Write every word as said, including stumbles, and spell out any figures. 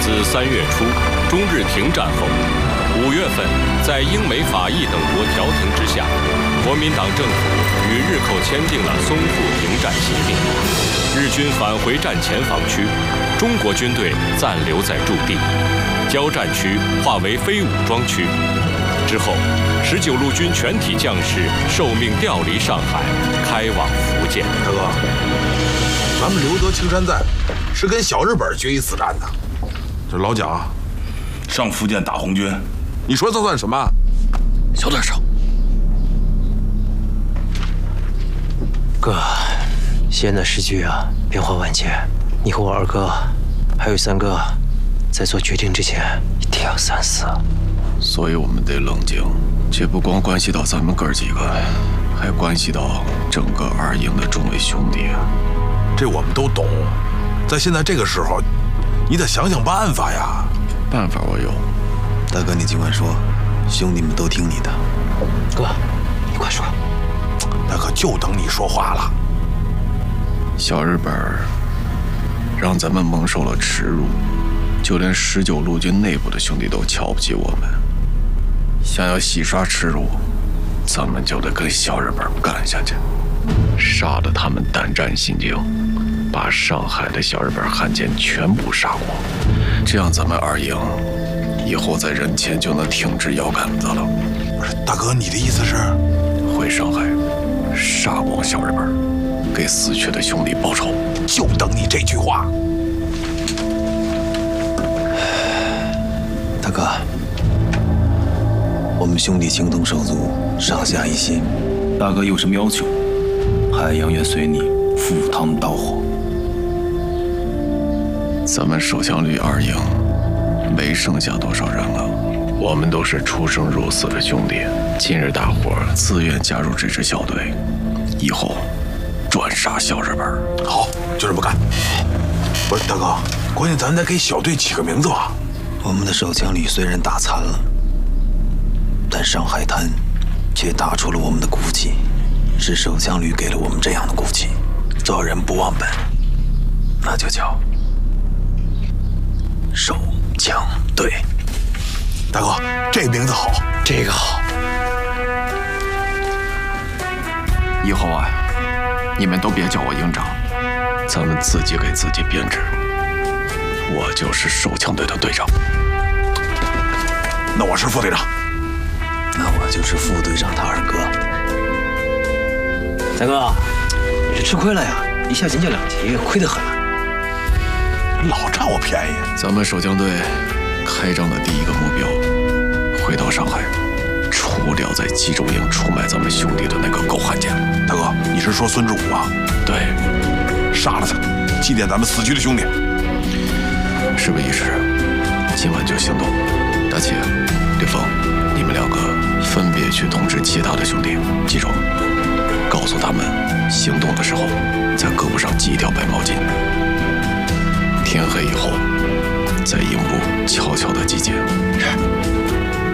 自三月初中日停战后，五月份在英美法意等国调停之下，国民党政府与日寇签订了淞沪停战协定。日军返回战前防区，中国军队暂留在驻地，交战区划为非武装区。之后，十九路军全体将士受命调离上海，开往福建。 大哥，咱们留得青山在，是跟小日本决一死战的。这老蒋上福建打红军， 你说这算什么？ 小点声。 哥，现在时局啊变化万千，你和我二哥还有三哥，在做决定之前一定要三思。 所以我们得冷静，这不光关系到咱们哥几个，还关系到整个二营的众位兄弟啊。 这我们都懂，在现在这个时候，你得想想办法呀。 办法我有， 大哥你尽管说，兄弟们都听你的。 哥，你快说。 大哥就等你说话了。 小日本让咱们蒙受了耻辱，就连十九路军内部的兄弟都瞧不起我们。想要洗刷耻辱，咱们就得跟小日本干下去，杀得他们胆战心惊，把上海的小日本汉奸全部杀光，这样咱们二营以后在人前就能挺直腰杆子了。 不是，大哥，你的意思是回上海杀光小日本，给死去的兄弟报仇？ 就等你这句话。 大哥，我们兄弟情同手足，上下一心。 大哥有什么要求？海洋愿随你赴汤蹈火。 咱们守枪旅二营没剩下多少人了，我们都是出生入死的兄弟。今日大伙自愿加入这支小队，以后专杀小日本。 好，就这么干。不是大哥，关键咱得给小队起个名字吧。 我们的手枪旅虽然打残了，但上海滩却打出了我们的骨气。是手枪旅给了我们这样的骨气。做人不忘本，那就叫手枪队。 大哥，这名字好， 这个好。 以后啊，你们都别叫我营长，咱们自己给自己编制。我就是手枪队的队长。 那我是副队长。 那我就是副队长他二哥。 大哥，你是吃亏了呀！一下进这两级，亏得很。 老占我便宜。 咱们手枪队开张的第一个目标，回到上海，除掉在冀州营出卖咱们兄弟的那个狗汉奸。 大哥，你是说孙志武啊？ 对， 杀了他，祭奠咱们死去的兄弟。 事不宜迟，今晚就行动。大齐、李峰，你们两个分别去通知其他的兄弟，记住，告诉他们行动的时候在胳膊上系一条白毛巾。天黑以后，在营部悄悄地集结。是。